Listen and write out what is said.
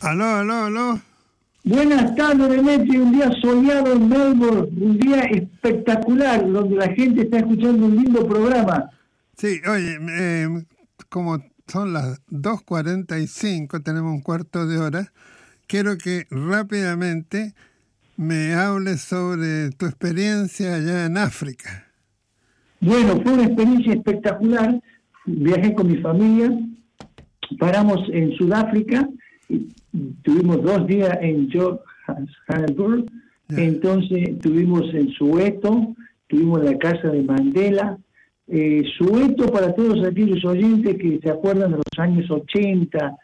Aló, aló, aló. Buenas tardes, Demetrio. Un día soleado en Melbourne, un día espectacular, donde la gente está escuchando un lindo programa. Sí, oye, como son las 2:45, tenemos un cuarto de hora, quiero que rápidamente me hables sobre tu experiencia allá en África. Bueno, fue una experiencia espectacular. Viajé con mi familia, paramos en Sudáfrica, tuvimos 2 días en Johannesburg, entonces estuvimos en Soweto, estuvimos en la casa de Mandela. Soweto, para todos aquellos oyentes que se acuerdan de los años 80,